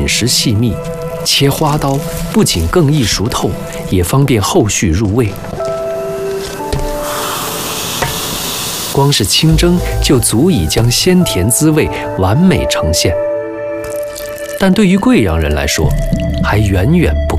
实细密，切花刀不仅更易熟透，也方便后续入味。光是清蒸就足以将鲜甜滋味完美呈现，但对于贵阳人来说，还远远不够。